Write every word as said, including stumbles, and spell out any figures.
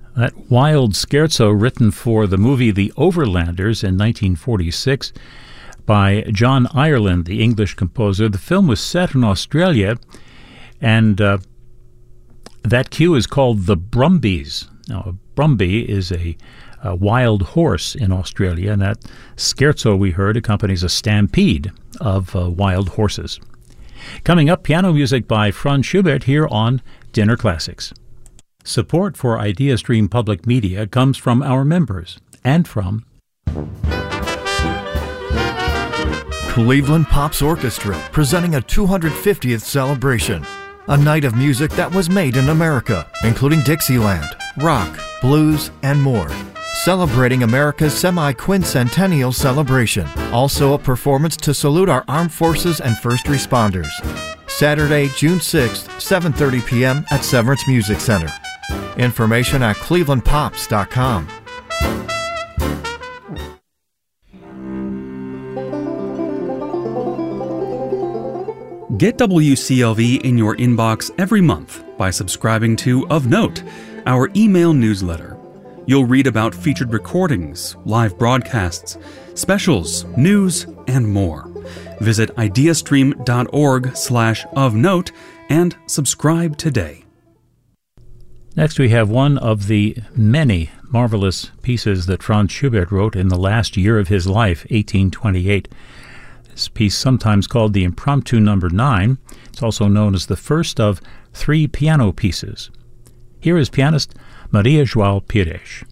That wild scherzo written for the movie The Overlanders in nineteen forty-six by John Ireland, the English composer. The film was set in Australia, and uh, that cue is called the Brumbies. Now, a Brumbie is a, a wild horse in Australia, and that scherzo we heard accompanies a stampede of uh, wild horses. Coming up, piano music by Franz Schubert here on Dinner Classics. Support for IdeaStream Public Media comes from our members and from Cleveland Pops Orchestra, presenting a two hundred fiftieth celebration. A night of music that was made in America, including Dixieland, rock, blues, and more. Celebrating America's semi-quincentennial celebration. Also a performance to salute our armed forces and first responders. Saturday, June sixth, seven thirty p.m. at Severance Music Center. Information at cleveland pops dot com. Get W C L V in your inbox every month by subscribing to Of Note, our email newsletter. You'll read about featured recordings, live broadcasts, specials, news, and more. Visit ideastream.org slash of note and subscribe today. Next, we have one of the many marvelous pieces that Franz Schubert wrote in the last year of his life, eighteen twenty-eight. This piece, sometimes called the Impromptu Number Nine, it's also known as the first of three piano pieces. Here is pianist Maria João Pires.